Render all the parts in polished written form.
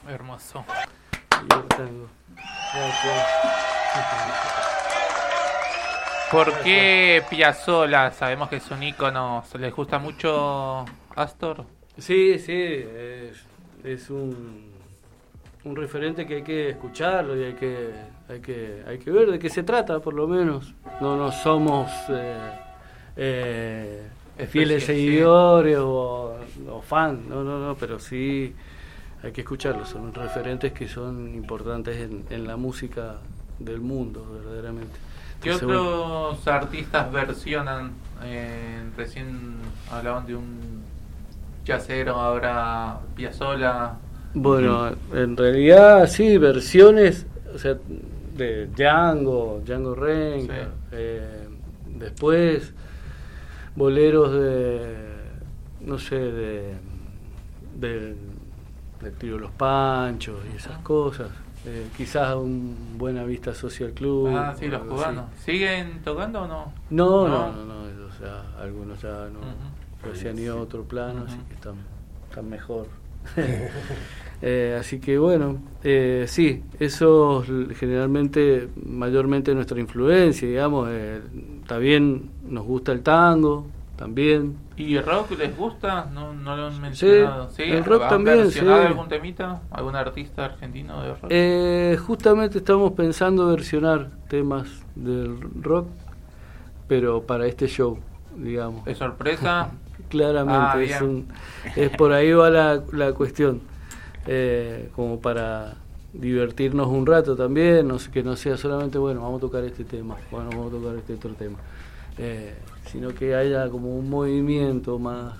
Hermoso. Y el tango. Gracias. ¿Por qué Piazzolla? Sabemos que es un ícono. ¿Se les gusta mucho Astor? Sí, es un referente que hay que escucharlo y hay que ver de qué se trata, por lo menos. No somos fieles seguidores o fans, no, pero sí hay que escucharlo. Son referentes que son importantes en la música del mundo, verdaderamente. ¿Qué otros artistas versionan? Recién hablaban de un jazzero, ahora Piazzolla. Bueno, en realidad sí, versiones, o sea, de Django Reinhardt, después boleros no sé, del Trío Los Panchos y esas cosas. Quizás un Buena Vista Social Club. Ah, sí, los cubanos. ¿Siguen tocando o no? No, o sea, algunos ya no, se han ido a otro plano, así que están mejor. Así que bueno, sí, eso generalmente, mayormente nuestra influencia, digamos. Está bien, nos gusta el tango, también. ¿Y rock les gusta? No lo han mencionado. Sí, el rock también. ¿Sí? ¿Algún temita? ¿Algún artista argentino de rock? Justamente estamos pensando versionar temas del rock, pero para este show, digamos. ¿Es sorpresa? Claramente, es por ahí va la cuestión. Como para divertirnos un rato también, que no sea solamente, bueno, vamos a tocar este tema, bueno, vamos a tocar este otro tema. Sino que haya como un movimiento más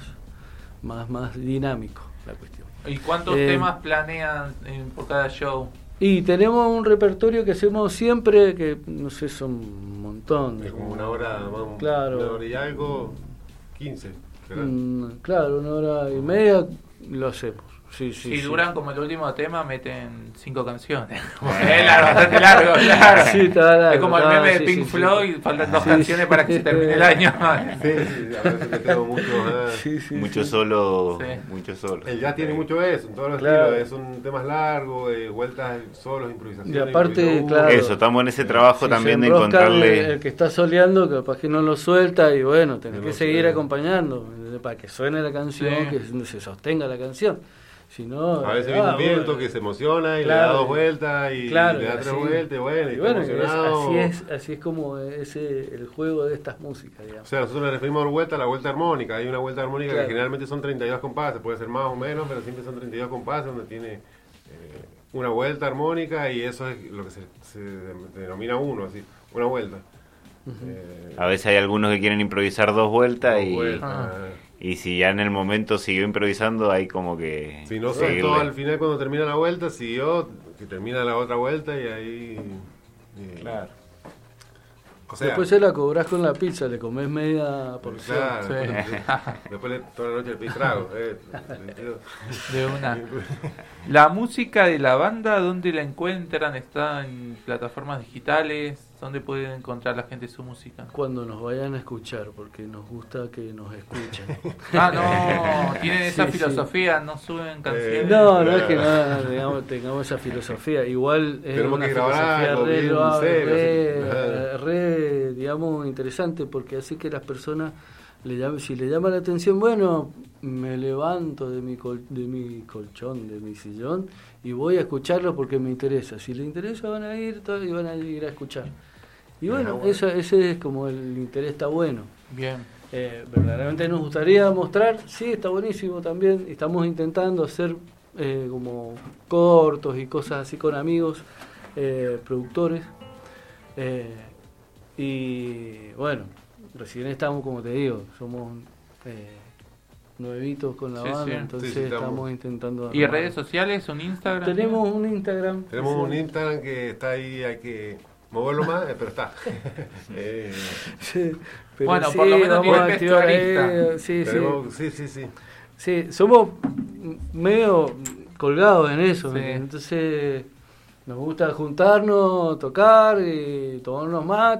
dinámico la cuestión. ¿Y cuántos temas planean por cada show? Y tenemos un repertorio que hacemos siempre, que no sé, son un montón. Es como una hora, vamos, claro, una hora y algo, 15. Claro, una hora y media lo hacemos. Si duran como el último tema, meten 5 canciones. Es bastante largo, claro. Sí, está largo. Es como el meme de Pink Floyd, faltan 2 canciones para que se termine el año. A veces metemos mucho solo. Mucho solo. El jazz tiene mucho eso, en todos los estilos. Son temas largos, vueltas solos, improvisaciones. Y aparte, claro, eso, estamos en ese trabajo también de encontrarle. El que está soleando, capaz que no lo suelta, y bueno, tenés que seguir acompañando para que suene la canción, que se sostenga la canción. Si no, a veces viene un viento que se emociona y le da 2 vueltas y le da 3 vueltas, y bueno, así es como el juego de estas músicas, digamos. O sea, nosotros le referimos a la vuelta armónica. Hay una vuelta armónica que generalmente son 32 compases, puede ser más o menos, pero siempre son 32 compases donde tiene una vuelta armónica, y eso es lo que se denomina uno, así, una vuelta. A veces hay algunos que quieren improvisar 2 vueltas y si ya en el momento siguió improvisando, hay como que... Si no soltó al final cuando termina la vuelta, siguió, que termina la otra vuelta y ahí... Claro. O sea, después se la cobras con la pizza, le comes media porción. Claro, después toda la noche le pedís trago. De una. La música de la banda, ¿dónde la encuentran? ¿Está en plataformas digitales? ¿Dónde pueden encontrar la gente su música? Cuando nos vayan a escuchar, porque nos gusta que nos escuchen. No, tienen esa filosofía, no suben canciones. No es que no tengamos esa filosofía. Igual es una filosofía re, digamos, interesante, porque hace que las personas, si le llama la atención, bueno, me levanto de mi colchón, de mi sillón, y voy a escucharlo porque me interesa. Si le interesa, van a ir a escuchar. Y bueno, ese es como el interés, está bueno. Bien. Verdaderamente nos gustaría mostrar, sí, está buenísimo también. Estamos intentando hacer como cortos y cosas así con amigos, productores. Y bueno, recién estamos, como te digo, somos nuevitos con la banda, entonces estamos intentando... ¿Y redes sociales, un Instagram? Tenemos un Instagram. Tenemos un Instagram que está ahí, hay que moverlo más, pero está. Pero bueno, por lo menos vamos a activar Sí, somos medio colgados en eso, entonces nos gusta juntarnos, tocar y tomar unos mates